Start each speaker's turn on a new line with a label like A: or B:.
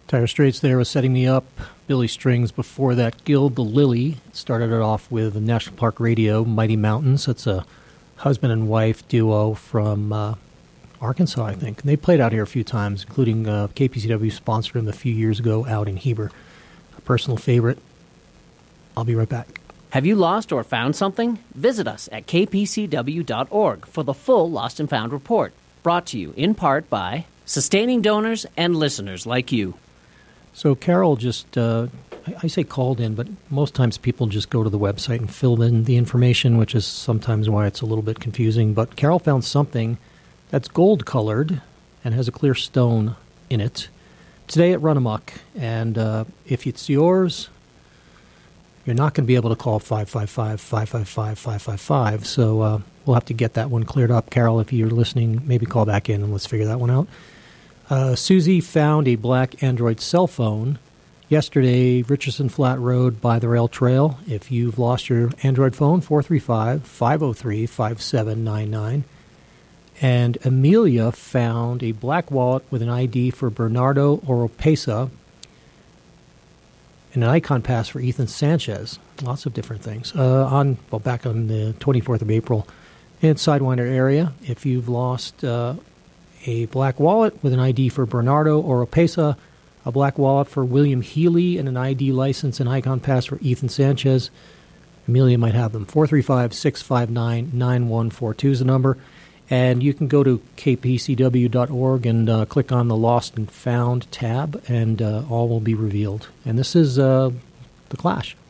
A: Dire Straits there was Setting Me Up. Billy Strings before that, Gild the Lily. Started it off with National Park Radio, Mighty Mountains. That's a husband and wife duo from Arkansas, I think. And they played out here a few times, including KPCW sponsored them a few years ago out in Heber. A personal favorite. I'll be right back.
B: Have you lost or found something? Visit us at kpcw.org for the full Lost and Found report. Brought to you in part by sustaining donors and listeners like you.
A: So Carol just, I say called in, but most times people just go to the website and fill in the information, which is sometimes why it's a little bit confusing. But Carol found something that's gold-colored and has a clear stone in it today at Run Amok. And if it's yours, you're not going to be able to call 555-555-555. So we'll have to get that one cleared up. Carol, if you're listening, maybe call back in and let's figure that one out. Susie found a black Android cell phone yesterday, Richardson Flat Road by the rail trail. If you've lost your Android phone, 435-503-5799. And Amelia found a black wallet with an ID for Bernardo Oropesa and an icon pass for Ethan Sanchez. Lots of different things. Back on the 24th of April in Sidewinder area. If you've lost a black wallet with an ID for Bernardo Oropesa, a black wallet for William Healy, and an ID license and icon pass for Ethan Sanchez, Amelia might have them. 435-659-9142 is the number. And you can go to kpcw.org and click on the Lost and Found tab, and all will be revealed. And this is The Clash.